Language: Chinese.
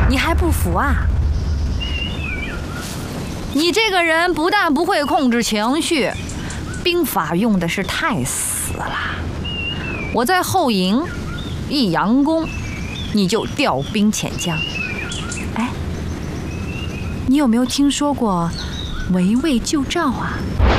你还不服啊？你这个人不但不会控制情绪，兵法用的是太死了。我在后营一佯攻，你就调兵遣将。哎，你有没有听说过围魏救赵啊？